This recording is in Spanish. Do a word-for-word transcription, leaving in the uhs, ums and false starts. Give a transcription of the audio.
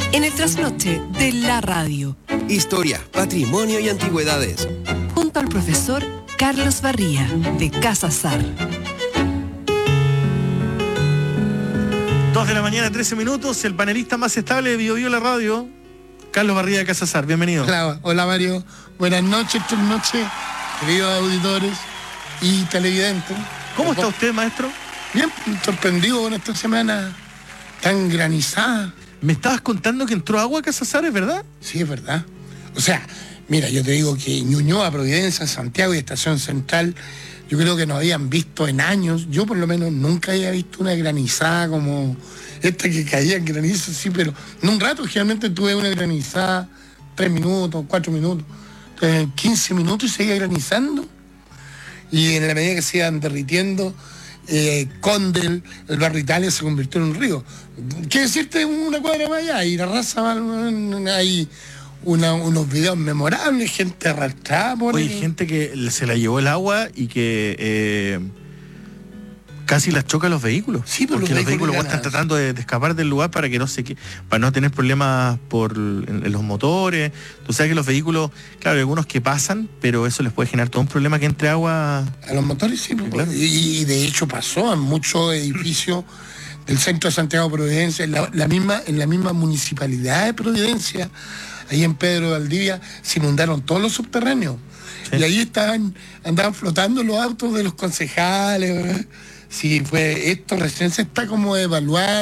En el trasnoche de la radio. Historia, patrimonio y antigüedades. Junto al profesor Carlos Barría, de Casa Sar. Dos de la mañana, trece minutos, el panelista más estable de Bio Bio la radio, Carlos Barría de Casa Sar, bienvenido. Hola, hola Mario, buenas noches, buenas noches, queridos auditores y televidentes. ¿Cómo está usted, maestro? Bien, sorprendido con esta semana tan granizada. Me estabas contando que entró agua a Casa Sar, ¿es verdad? Sí, es verdad. O sea, mira, yo te digo que Ñuñoa, Providencia, Santiago y Estación Central, yo creo que no habían visto en años, yo por lo menos nunca había visto una granizada como esta que caía en granizo, sí, pero en un rato generalmente tuve una granizada, tres minutos, cuatro minutos, eh, quince minutos y seguía granizando. Y en la medida que se iban derritiendo, eh, Condel, el barrio Italia se convirtió en un río. ¿Qué decirte una cuadra más allá? Y la raza, hay una, unos videos memorables, gente arrastrada por... Oye, el... gente que se la llevó el agua y que eh, casi las choca los vehículos. Sí, porque los, los vehículos, vehículos están tratando de, de escapar del lugar para que no se para no tener problemas por en, en los motores. Tú sabes que los vehículos, claro, hay algunos que pasan, pero eso les puede generar todo un problema que entre agua a los motores, sí, pues, claro. y, y de hecho pasó en muchos edificios del centro de Santiago Providencia, en la, la misma en la misma municipalidad de Providencia, ahí en Pedro Valdivia se inundaron todos los subterráneos. Sí. Y ahí estaban andaban flotando los autos de los concejales. Sí, fue esto recién se está como evaluando.